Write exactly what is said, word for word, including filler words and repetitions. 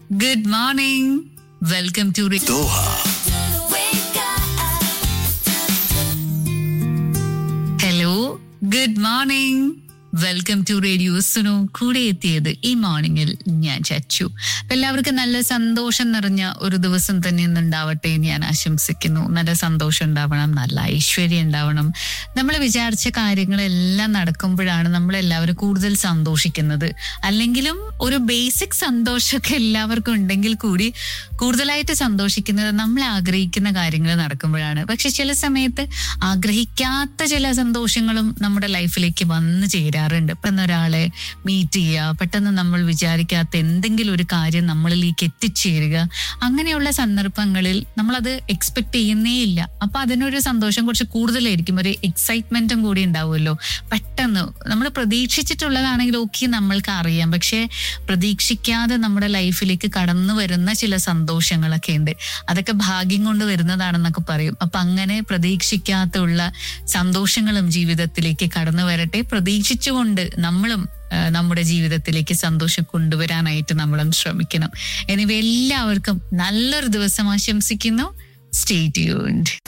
Good morning. Welcome to Doha. Hello. Good morning. Welcome to radio Sunu. കൂടെ എത്തിയത് ഈ മോർണിംഗിൽ ഞാൻ ചച്ചു. എല്ലാവർക്കും നല്ല സന്തോഷം നിറഞ്ഞ ഒരു ദിവസം തന്നെ ഇന്ന് ഉണ്ടാവട്ടെ എന്ന് ഞാൻ ആശംസിക്കുന്നു. നല്ല സന്തോഷം ഉണ്ടാവണം, നല്ല ഐശ്വര്യം ഉണ്ടാവണം. നമ്മൾ വിചാരിച്ച കാര്യങ്ങളെല്ലാം നടക്കുമ്പോഴാണ് നമ്മളെല്ലാവരും കൂടുതൽ സന്തോഷിക്കുന്നത്. അല്ലെങ്കിലും ഒരു ബേസിക് സന്തോഷമൊക്കെ എല്ലാവർക്കും ഉണ്ടെങ്കിൽ കൂടി കൂടുതലായിട്ട് സന്തോഷിക്കുന്നത് നമ്മൾ ആഗ്രഹിക്കുന്ന കാര്യങ്ങൾ നടക്കുമ്പോഴാണ്. പക്ഷെ ചില സമയത്ത് ആഗ്രഹിക്കാത്ത ചില സന്തോഷങ്ങളും നമ്മുടെ ലൈഫിലേക്ക് വന്നു ചേരാം. പെട്ടെന്ന് ഒരാളെ മീറ്റ് ചെയ്യുക, പെട്ടെന്ന് നമ്മൾ വിചാരിക്കാത്ത എന്തെങ്കിലും ഒരു കാര്യം നമ്മളിലേക്ക് എത്തിച്ചേരുക, അങ്ങനെയുള്ള സന്ദർഭങ്ങളിൽ നമ്മളത് എക്സ്പെക്ട് ചെയ്യുന്നേ ഇല്ല. അപ്പൊ അതിനൊരു സന്തോഷം കുറച്ച് കൂടുതലായിരിക്കും, ഒരു എക്സൈറ്റ്മെന്റും കൂടി ഉണ്ടാവുമല്ലോ. പെട്ടെന്ന് നമ്മൾ പ്രതീക്ഷിച്ചിട്ടുള്ളതാണെങ്കിൽ ഓക്കെ നമ്മൾക്ക് അറിയാം, പക്ഷെ പ്രതീക്ഷിക്കാതെ നമ്മുടെ ലൈഫിലേക്ക് കടന്നു വരുന്ന ചില സന്തോഷങ്ങളൊക്കെ ഉണ്ട്. അതൊക്കെ ഭാഗ്യം കൊണ്ട് വരുന്നതാണെന്നൊക്കെ പറയും. അപ്പൊ അങ്ങനെ പ്രതീക്ഷിക്കാത്തുള്ള സന്തോഷങ്ങളും ജീവിതത്തിലേക്ക് കടന്നു വരട്ടെ. പ്രതീക്ഷിച്ചു കൊണ്ട് നമ്മളും നമ്മുടെ ജീവിതത്തിലേക്ക് സന്തോഷം കൊണ്ടുവരാനായിട്ട് നമ്മളും ശ്രമിക്കണം. എനിവേ എല്ലാവർക്കും നല്ലൊരു ദിവസം ആശംസിക്കുന്നു. Stay tuned.